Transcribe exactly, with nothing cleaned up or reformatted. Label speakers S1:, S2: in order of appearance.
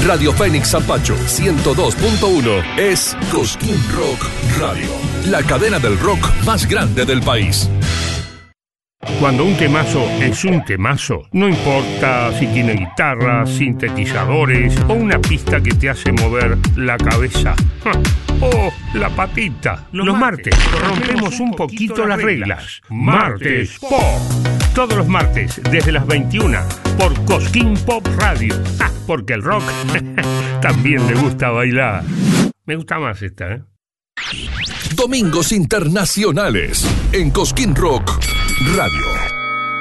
S1: Radio Fénix Zapacho ciento dos punto uno es Cosquín Rock Radio, la cadena del rock más grande del país.
S2: Cuando un temazo es un temazo, no importa si tiene guitarra, sintetizadores o una pista que te hace mover la cabeza o la patita. Los, los martes, martes rompemos un poquito las reglas. Martes Pop. Todos los martes desde las veintiuna por Cosquín Pop Radio. Ah, porque el rock también le gusta bailar. Me gusta más esta, ¿eh?
S1: Domingos internacionales en Cosquín Rock Radio.